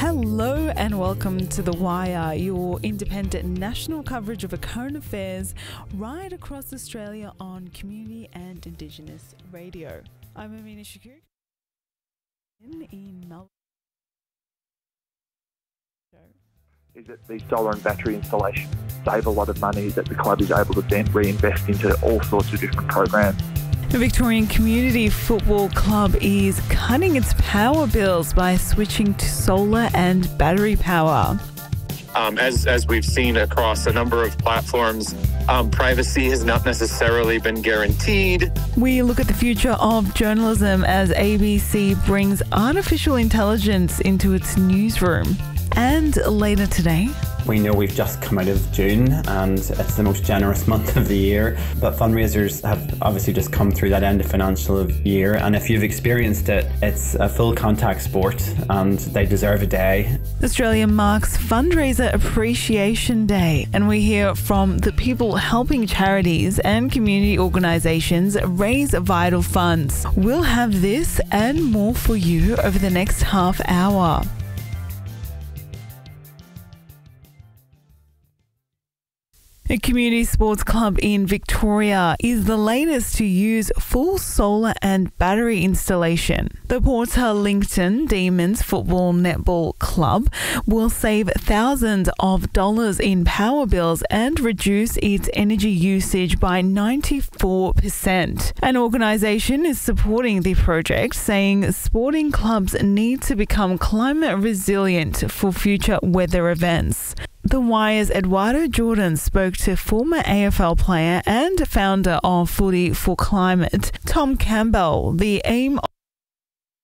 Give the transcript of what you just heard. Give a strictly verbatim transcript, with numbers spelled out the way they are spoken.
Hello and welcome to The Wire, your independent national coverage of current affairs right across Australia on community and Indigenous radio. I'm Amina Shakur in Melbourne. Is that these solar and battery installations save a lot of money that the club is able to then reinvest into all sorts of different programs. The Victorian Community Football Club is cutting its power bills by switching to solar and battery power. Um, as, as we've seen across a number of platforms, um, privacy has not necessarily been guaranteed. We look at the future of journalism as A B C brings artificial intelligence into its newsroom. And later today, we know we've just come out of June and it's the most generous month of the year, but fundraisers have obviously just come through that end of financial year, and if you've experienced it, it's a full contact sport and they deserve a day. Australia marks Fundraiser Appreciation Day, and we hear from the people helping charities and community organisations raise vital funds. We'll have this and more for you over the next half hour. A community sports club in Victoria is the latest to use full solar and battery installation. The Port Lincoln Demons Football Netball Club will save thousands of dollars in power bills and reduce its energy usage by ninety-four percent. An organisation is supporting the project, saying sporting clubs need to become climate resilient for future weather events. The Wire's Eduardo Jordan spoke to former A F L player and founder of Footy for Climate, Tom Campbell. The aim